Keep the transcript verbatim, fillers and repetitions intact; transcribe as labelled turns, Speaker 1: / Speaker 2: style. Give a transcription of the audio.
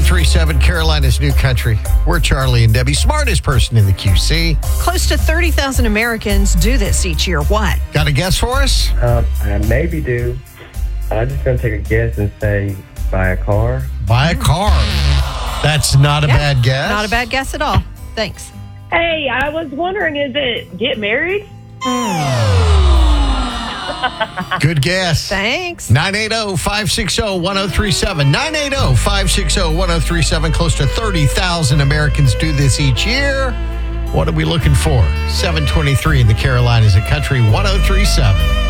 Speaker 1: three seven, Carolina's New Country. We're Charlie and Debbie, smartest person in the Q C.
Speaker 2: Close to thirty thousand Americans do this each year. What?
Speaker 1: Got a guess for us?
Speaker 3: Um, I maybe do. I'm just going to take a guess and say buy a car.
Speaker 1: Buy a car. That's not a
Speaker 2: Yeah,
Speaker 1: bad guess.
Speaker 2: Not a bad guess at all. Thanks.
Speaker 4: Hey, I was wondering, is it get married?
Speaker 1: Good guess.
Speaker 2: Thanks.
Speaker 1: nine eight zero, five six zero, one zero three seven. nine eight zero, five six zero, one zero three seven. Close to thirty thousand Americans do this each year. What are we looking for? seven twenty-three in the Carolinas, a country one zero three seven.